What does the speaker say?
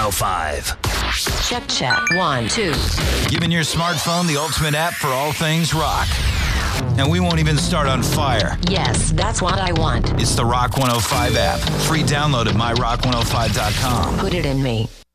105. Check. 1, 2. Giving your smartphone the ultimate app for all things rock. And we won't even start on fire. Yes, that's what I want. It's the Rock 105 app. Free download at myrock105.com. Put it in me.